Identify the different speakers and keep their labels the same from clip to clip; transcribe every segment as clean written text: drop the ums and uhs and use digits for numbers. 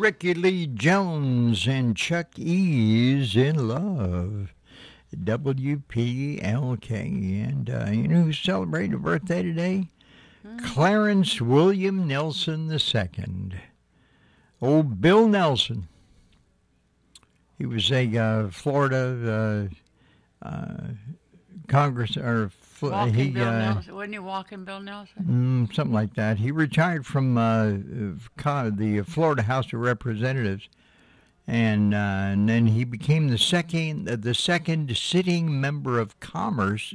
Speaker 1: Ricky Lee Jones and Chuck E's in Love. WPLK. And you know who's celebrating a birthday today? Clarence William Nelson II. Old Bill Nelson. He was a Florida Congress or
Speaker 2: Walking Bill Nelson. Wasn't he Walking Bill Nelson?
Speaker 1: Something like that. He retired from the Florida House of Representatives, and then he became the second sitting member of Congress,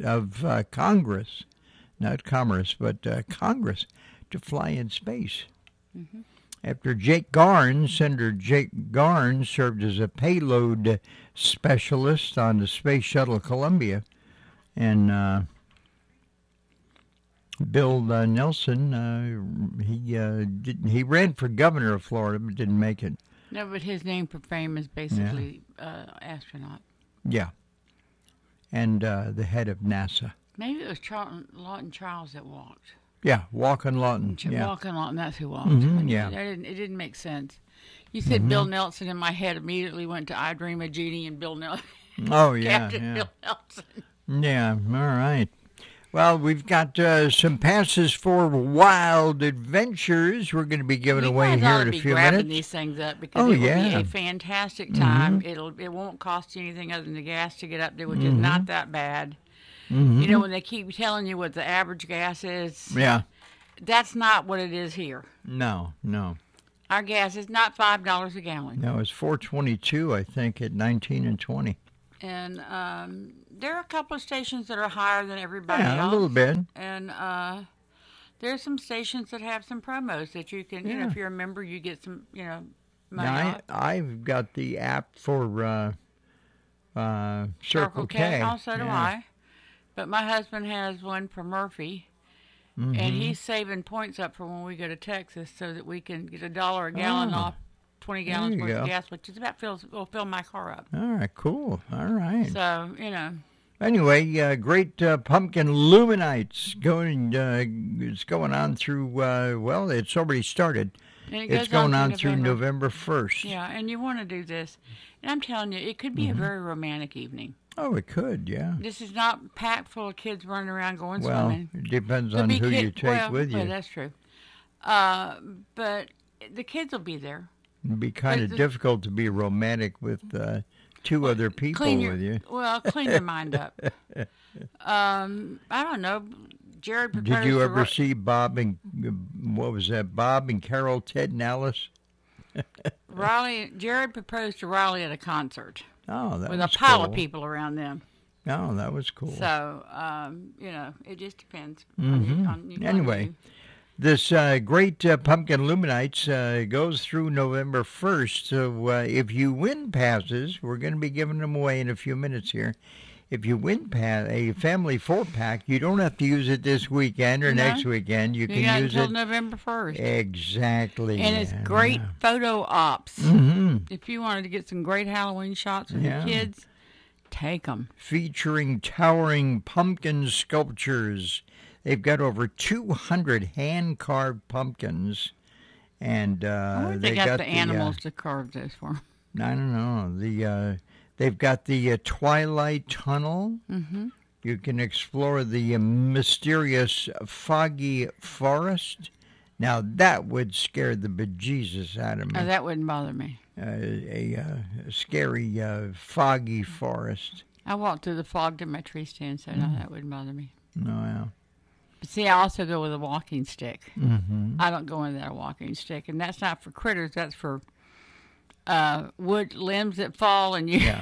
Speaker 1: not Commerce, but Congress, to fly in space. Mm-hmm. After Senator Jake Garnes served as a payload specialist on the Space Shuttle Columbia, and Bill Nelson, he ran for governor of Florida, but didn't make it.
Speaker 2: No, but his name for fame is basically astronaut.
Speaker 1: Yeah, and the head of NASA.
Speaker 2: Maybe it was Lawton Charles that walked.
Speaker 1: Yeah, Walking Lawton.
Speaker 2: Walking Lawton, that's who walked.
Speaker 1: Mm-hmm, yeah.
Speaker 2: It didn't make sense. You said Bill Nelson, and my head immediately went to I Dream of Jeannie and Bill Nelson.
Speaker 1: Oh, yeah.
Speaker 2: Captain Bill Nelson.
Speaker 1: Yeah, all right. Well, we've got some passes for Wild Adventures we're going to be giving away here in a few minutes.
Speaker 2: Grabbing these things up because it will be a fantastic time. It won't cost you anything other than the gas to get up there, which is not that bad. Mm-hmm. You know, when they keep telling you what the average gas is, that's not what it is here.
Speaker 1: No.
Speaker 2: Our gas is not $5 a gallon.
Speaker 1: No, it's $4.22, I think, at 19 and 20.
Speaker 2: And there are a couple of stations that are higher than everybody else.
Speaker 1: Yeah, a little bit.
Speaker 2: And there's some stations that have some promos that you can, you know, if you're a member, you get some, money
Speaker 1: now, I've got the app for Circle K.
Speaker 2: Also do I. But my husband has one for Murphy, and he's saving points up for when we go to Texas so that we can get $1 a gallon off 20 gallons worth of gas, which is about will fill my car up.
Speaker 1: All right, cool. All right.
Speaker 2: So,
Speaker 1: Anyway, great Pumpkin Luminites it's going on through, it's already started. It's going on through November 1st.
Speaker 2: Yeah, and you want to do this. And I'm telling you, it could be a very romantic evening.
Speaker 1: Oh, it could, yeah.
Speaker 2: This is not packed full of kids running around going
Speaker 1: swimming. Well, it depends on who you take with you.
Speaker 2: Well, that's true. But the kids will be there.
Speaker 1: It'd be kind of difficult to be romantic with two other people with you.
Speaker 2: Well, clean your mind up. I don't know. Jared proposed.
Speaker 1: Did you ever see Bob and Carol, Ted and Alice?
Speaker 2: Jared proposed to Riley at a concert.
Speaker 1: Oh, that was cool.
Speaker 2: With a pile of people around them.
Speaker 1: Oh, that was cool.
Speaker 2: So, it just depends.
Speaker 1: Anyway, this great Pumpkin Luminites goes through November 1st. So if you win passes, we're going to be giving them away in a few minutes here. If you win a family 4-pack, you don't have to use it this weekend or next weekend. You can use it
Speaker 2: until November 1st.
Speaker 1: Exactly.
Speaker 2: And it's great photo ops. Mm-hmm. If you wanted to get some great Halloween shots of your kids, take them.
Speaker 1: Featuring towering pumpkin sculptures. They've got over 200 hand-carved pumpkins. And
Speaker 2: they got the animals to carve this for.
Speaker 1: I don't know. They've got the Twilight Tunnel. Mm-hmm. You can explore the mysterious Foggy Forest. Now, that would scare the bejesus out of me.
Speaker 2: Oh, that wouldn't bother me.
Speaker 1: A scary, foggy forest.
Speaker 2: I walked through the fog to my tree stand, so no, that wouldn't bother me.
Speaker 1: No, yeah.
Speaker 2: But see, I also go with a walking stick.
Speaker 1: Mm-hmm.
Speaker 2: I don't go in that walking stick, and that's not for critters. That's for wood limbs that fall and you.
Speaker 1: Yeah.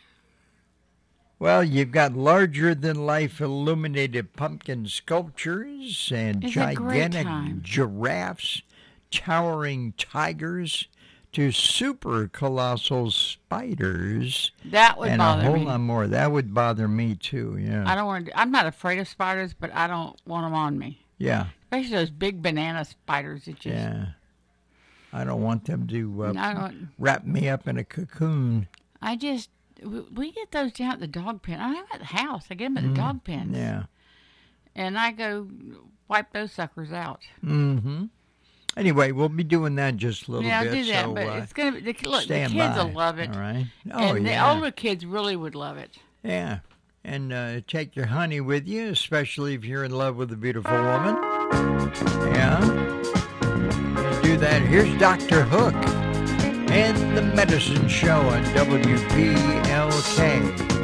Speaker 1: Well, you've got larger-than-life illuminated pumpkin sculptures and gigantic giraffes, towering tigers, to super colossal spiders.
Speaker 2: That would bother me.
Speaker 1: And a whole lot more. That would bother me too. Yeah.
Speaker 2: I don't want to. I'm not afraid of spiders, but I don't want them on me.
Speaker 1: Yeah.
Speaker 2: Especially those big banana spiders that just.
Speaker 1: Yeah. I don't want them to wrap me up in a cocoon.
Speaker 2: We get those down at the dog pen. I don't have at the house. I get them at the dog pens.
Speaker 1: Yeah.
Speaker 2: And I go wipe those suckers out.
Speaker 1: Mm-hmm. Anyway, we'll be doing that just a little bit.
Speaker 2: Yeah, I'll do that,
Speaker 1: so,
Speaker 2: but it's going to be, look, the kids
Speaker 1: by,
Speaker 2: will love it.
Speaker 1: All right.
Speaker 2: And the older kids really would love it.
Speaker 1: Yeah. And take your honey with you, especially if you're in love with a beautiful woman. Yeah. You do that. Here's Dr. Hook and the Medicine Show on WPLK.